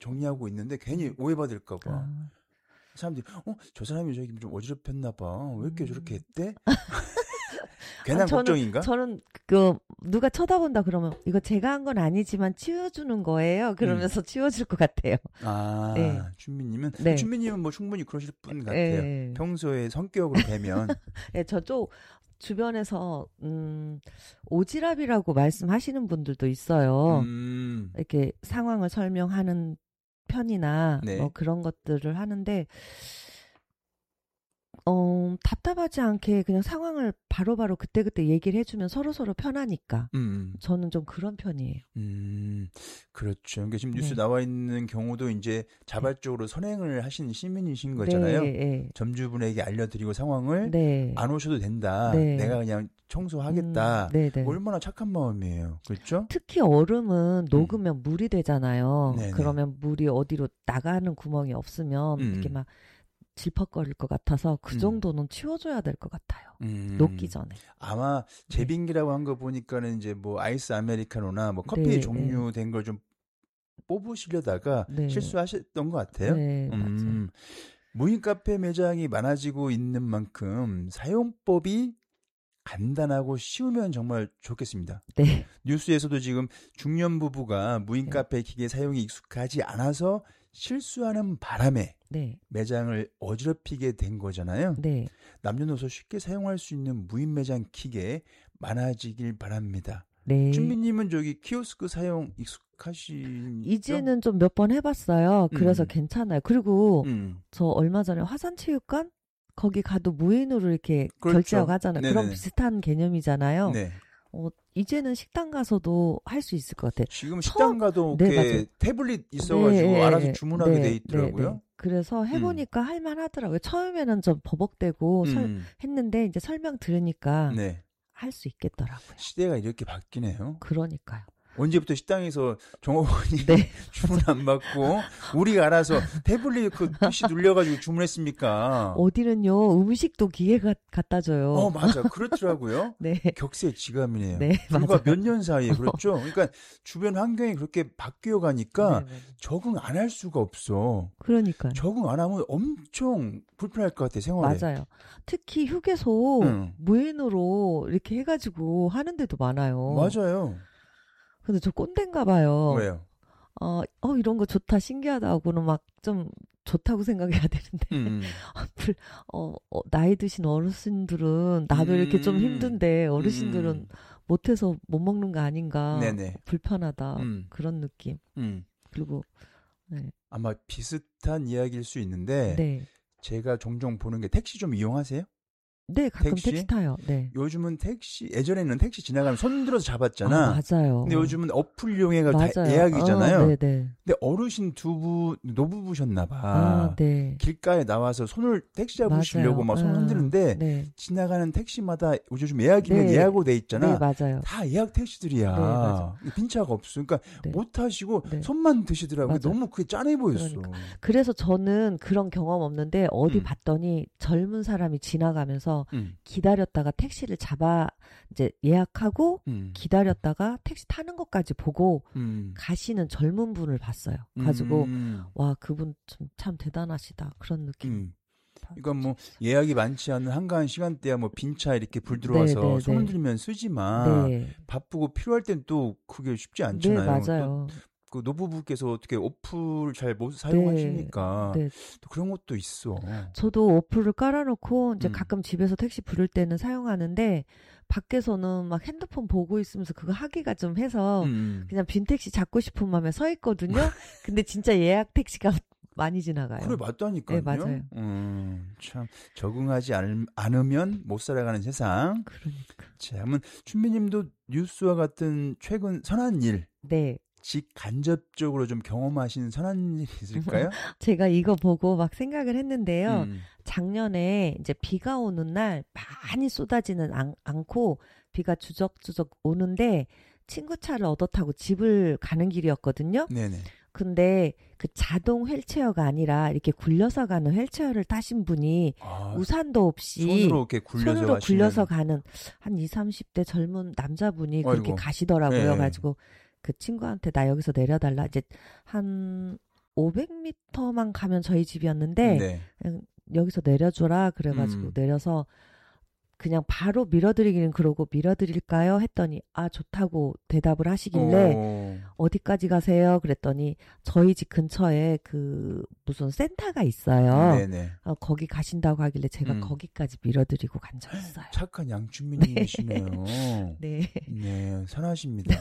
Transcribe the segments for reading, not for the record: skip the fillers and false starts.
정리하고 있는데 괜히 오해받을까 봐. 아. 사람들이 저 사람이 저기 좀 어지럽혔나 봐. 왜 이렇게 저렇게 했대? 괜한 걱정인가? 저는 누가 쳐다본다 그러면 이거 제가 한 건 아니지만 치워주는 거예요. 그러면서 치워줄 것 같아요. 아, 네. 춘미님은 네. 춘미님은 뭐 충분히 그러실 분 같아요. 네. 평소에 성격으로 뵈면. 네, 저쪽 주변에서 오지랖이라고 말씀하시는 분들도 있어요. 이렇게 상황을 설명하는 편이나 네. 뭐 그런 것들을 하는데 답답하지 않게 그냥 상황을 바로바로 그때그때 얘기를 해주면 서로서로 편하니까. 저는 좀 그런 편이에요. 그렇죠. 그러니까 지금 뉴스 네. 나와 있는 경우도 이제 자발적으로 선행을 하신 시민이신 거잖아요. 네. 점주분에게 알려드리고 상황을 네. 안 오셔도 된다. 네. 내가 그냥 청소하겠다. 네네. 얼마나 착한 마음이에요. 그렇죠? 특히 얼음은 녹으면 물이 되잖아요. 네네. 그러면 물이 어디로 나가는 구멍이 없으면 이렇게 막 질퍽거릴 것 같아서 그 정도는 치워줘야 될 것 같아요. 녹기 전에. 아마 제빙기라고 한 거 보니까는 이제 뭐 아이스 아메리카노나 뭐 커피 종류 된 걸 좀 뽑으시려다가 실수하셨던 것 같아요. 네, 맞아요. 무인 카페 매장이 많아지고 있는 만큼 사용법이 간단하고 쉬우면 정말 좋겠습니다. 네. 뉴스에서도 지금 중년 부부가 무인 카페 기계 사용이 익숙하지 않아서 실수하는 바람에 매장을 어지럽히게 된 거잖아요. 네. 남녀노소 쉽게 사용할 수 있는 무인 매장 기계 많아지길 바랍니다. 네. 준비님은 저기 키오스크 사용 익숙하시죠? 이제는 좀 몇 번 해봤어요. 그래서 괜찮아요. 그리고 저 얼마 전에 화산체육관 거기 가도 무인으로 이렇게 그렇죠. 결제하고 하잖아요. 네네. 그런 비슷한 개념이잖아요. 네. 이제는 식당 가서도 할 수 있을 것 같아요. 지금 식당 가도 이렇게 태블릿 있어가지고 알아서 주문하게 돼 있더라고요. 그래서 해보니까 할만하더라고요. 처음에는 좀 버벅대고 했는데 이제 설명 들으니까 할 수 있겠더라고요. 시대가 이렇게 바뀌네요. 그러니까요. 언제부터 식당에서 종업원이 주문 안 받고 우리가 알아서 태블릿 그 PC 눌려가지고 주문했습니까? 어디는요 음식도 기계가 갖다 줘요. 맞아. 그렇더라고요. 네. 격세지감이네요. 네, 불과 몇 년 사이에 그렇죠. 그러니까 주변 환경이 그렇게 바뀌어 가니까 적응 안 할 수가 없어. 그러니까요. 적응 안 하면 엄청 불편할 것 같아 생활에. 맞아요. 특히 휴게소 무인으로 이렇게 해가지고 하는 데도 많아요. 맞아요. 근데 저 꼰대인가 봐요. 왜요? 이런 거 좋다, 신기하다고는 막 좀 좋다고 생각해야 되는데, 나이 드신 어르신들은, 나도 이렇게 좀 힘든데, 어르신들은 못해서 못 먹는 거 아닌가. 네네. 불편하다. 그런 느낌. 그리고, 아마 비슷한 이야기일 수 있는데, 제가 종종 보는 게 택시 좀 이용하세요? 네, 가끔 택시 타요. 네. 요즘은 예전에는 택시 지나가면 손 들어서 잡았잖아. 맞아요. 근데 요즘은 어플 이용해가 예약이잖아요. 네네. 근데 어르신 노부부셨나봐. 길가에 나와서 손을 택시 잡으시려고 막 손 흔드는데 지나가는 택시마다 요즘 예약이면 예약으로 돼 있잖아. 맞아요. 다 예약 택시들이야. 빈 차가 없어. 그러니까 못 하시고 손만 드시더라고요. 너무 그게 짠해 보였어. 그래서 저는 그런 경험 없는데 어디 봤더니 젊은 사람이 지나가면서 기다렸다가 택시를 잡아 이제 예약하고 기다렸다가 택시 타는 것까지 보고 가시는 젊은 분을 봤어요. 가지고 와 그분 참 대단하시다 그런 느낌. 그러니까 뭐 예약이 많지 않은 한가한 시간대야 뭐 빈차 이렇게 불 들어와서 손 흔들면 쓰지만 바쁘고 필요할 땐 또 그게 쉽지 않잖아요. 네, 맞아요. 그 노부부께서 어떻게 어플 잘 못 사용하시니까 또 그런 것도 있어. 저도 어플을 깔아놓고 이제 가끔 집에서 택시 부를 때는 사용하는데 밖에서는 막 핸드폰 보고 있으면서 그거 하기가 좀 해서 그냥 빈 택시 잡고 싶은 마음에 서 있거든요. 근데 진짜 예약 택시가 많이 지나가요. 그래 맞다니까요. 네, 맞아요. 참 적응하지 않으면 못 살아가는 세상. 그러니까. 자, 그러면 춘미님도 뉴스와 같은 최근 선한 일. 직간접적으로 좀 경험하신 선한 일이 있을까요? 제가 이거 보고 막 생각을 했는데요. 작년에 이제 비가 오는 날 많이 쏟아지는 않고 비가 주적주적 오는데 친구 차를 얻어 타고 집을 가는 길이었거든요. 네네. 근데 그 자동 휠체어가 아니라 이렇게 굴려서 가는 휠체어를 타신 분이 우산도 없이 손으로 이렇게 굴려서 가는 한 20, 30대 젊은 남자분이 그렇게 가시더라고요. 가지고 그 친구한테 나 여기서 내려달라. 이제 한 500m만 가면 저희 집이었는데 네. 그냥 여기서 내려줘라 그래가지고 내려서 그냥 바로 밀어드리기는 그러고 밀어드릴까요? 했더니 좋다고 대답을 하시길래 어디까지 가세요? 그랬더니 저희 집 근처에 그 무슨 센터가 있어요. 네네. 거기 가신다고 하길래 제가 거기까지 밀어드리고 간 적 있어요. 착한 양춘민님이시네요. 네. 네, 선하십니다.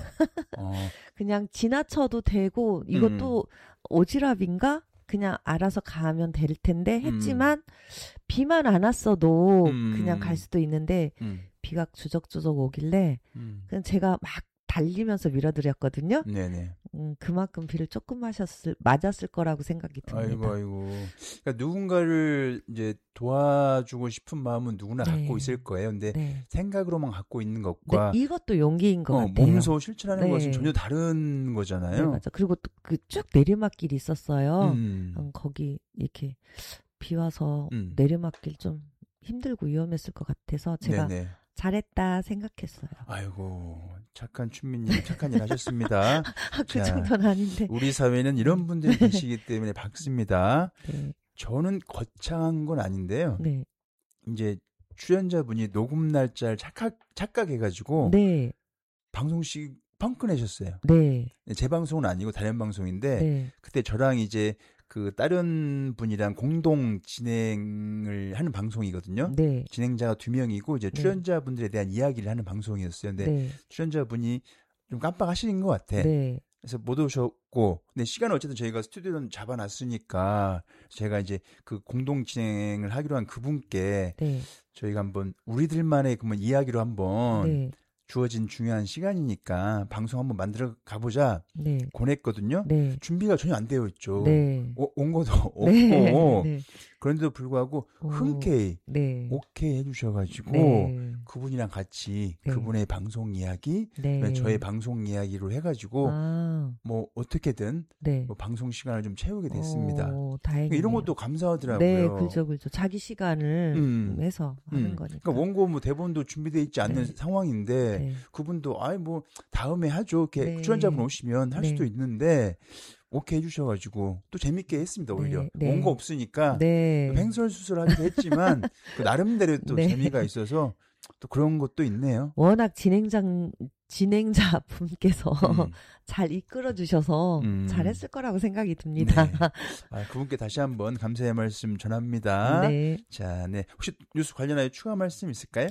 그냥 지나쳐도 되고 이것도 오지랖인가? 그냥 알아서 가면 될 텐데 했지만 비만 안 왔어도 그냥 갈 수도 있는데 비가 주적주적 오길래 그냥 제가 막 달리면서 밀어드렸거든요. 네네. 그만큼 비를 조금 맞았을 거라고 생각이 듭니다. 아이고. 그러니까 누군가를 이제 도와주고 싶은 마음은 누구나 네. 갖고 있을 거예요. 근데 네. 생각으로만 갖고 있는 것과 네, 이것도 용기인 것 같아요. 몸소 실천하는 네. 것은 전혀 다른 거잖아요. 네, 맞아. 그리고 또 그 쭉 내리막길이 있었어요. 거기 이렇게 비 와서 내리막길 좀 힘들고 위험했을 것 같아서 제가 네네. 잘했다 생각했어요. 아이고 착한 춘민님 착한 일 하셨습니다. 그 정도는 아닌데. 우리 사회는 이런 분들이 계시기 때문에 박습니다. 네. 저는 거창한 건 아닌데요. 네. 이제 출연자분이 녹음 날짜를 착각해가지고 네. 방송식 펑크 내셨어요. 네. 제 방송은 아니고 다른 방송인데 네. 그때 저랑 이제 그 다른 분이랑 공동 진행을 하는 방송이거든요. 네. 진행자가 2명이고 이제 출연자분들에 대한 이야기를 하는 방송이었어요. 근데 네. 출연자분이 좀 깜빡하시는 것 같아. 네. 그래서 못 오셨고, 근데 시간은 어쨌든 저희가 스튜디오는 잡아놨으니까 제가 이제 그 공동 진행을 하기로 한 그분께 네. 저희가 한번 우리들만의 그러면 이야기로 한번 네. 주어진 중요한 시간이니까 방송 한번 만들어 가보자 네. 권했거든요. 네. 준비가 전혀 안 되어 있죠. 네. 온 것도 없고 네. 그런데도 불구하고 흔쾌히 네. 오케이 해주셔가지고 네. 그분이랑 같이 네. 그분의 방송 이야기, 네. 저의 방송 이야기로 해가지고 뭐 어떻게든 네. 뭐 방송 시간을 좀 채우게 됐습니다. 다행이네요. 이런 것도 감사하더라고요. 네, 그렇죠. 자기 시간을 해서 하는 거니까. 그러니까 원고 뭐 대본도 준비되어 있지 않는 네. 상황인데 네. 그분도 뭐 다음에 하죠. 이렇게 네. 출연자분 오시면 할 수도 있는데. 오케이 해주셔가지고 또 재밌게 했습니다. 오히려 네, 네. 원고 없으니까 네. 횡설수설하기도 했지만 그 나름대로 또 네. 재미가 있어서 또 그런 것도 있네요. 워낙 진행자 분께서 잘 이끌어 주셔서 잘했을 거라고 생각이 듭니다. 네. 그분께 다시 한번 감사의 말씀 전합니다. 네. 자, 네. 혹시 뉴스 관련하여 추가 말씀 있을까요?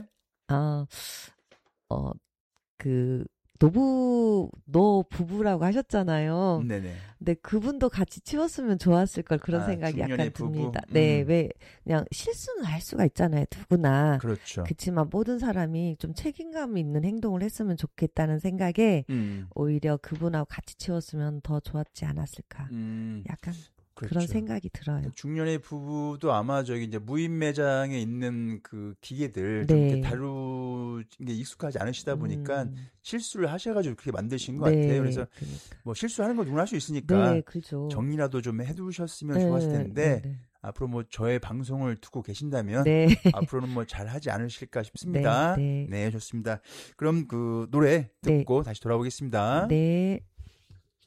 노 부부라고 하셨잖아요. 네네. 근데 그분도 같이 치웠으면 좋았을 걸 그런 생각이 약간 듭니다. 네, 왜 그냥 실수는 할 수가 있잖아요, 누구나. 그렇죠. 그렇지만 모든 사람이 좀 책임감 있는 행동을 했으면 좋겠다는 생각에 오히려 그분하고 같이 치웠으면 더 좋았지 않았을까. 약간. 그렇죠. 그런 생각이 들어요. 중년의 부부도 아마 저기 이제 무인 매장에 있는 그 기계들 좀 이렇게 다루는 게 익숙하지 않으시다 보니까 실수를 하셔가지고 그렇게 만드신 것 같아요. 그래서 그러니까. 뭐 실수하는 건 누구나 할 수 있으니까 그렇죠. 정리라도 좀 해두셨으면 좋았을 텐데 앞으로 뭐 저의 방송을 듣고 계신다면 앞으로는 뭐 잘하지 않으실까 싶습니다. 네, 좋습니다. 그럼 그 노래 듣고 다시 돌아오겠습니다. 네.